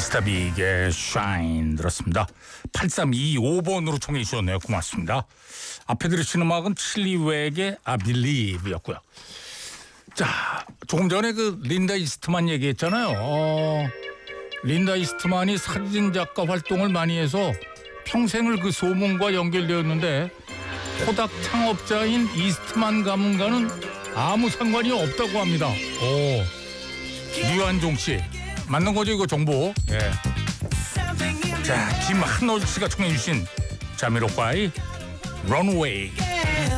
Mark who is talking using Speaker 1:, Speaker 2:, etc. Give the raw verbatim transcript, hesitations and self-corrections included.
Speaker 1: 미스터 빅의 샤인 들었습니다. 팔삼이오 번으로 청해 주셨네요. 고맙습니다. 앞에 들으신 음악은 칠리웩의 I Believe였고요. 자, 조금 전에 그 린다 이스트만 얘기했잖아요. 어, 린다 이스트만이 사진작가 활동을 많이 해서 평생을 그 소문과 연결되었는데 코닥 창업자인 이스트만 가문과는 아무 상관이 없다고 합니다. 오, 류한종 씨 맞는 거죠 이거 정보? 예. 자, 김한올 씨가 청해 주신 자미로과의 Runaway.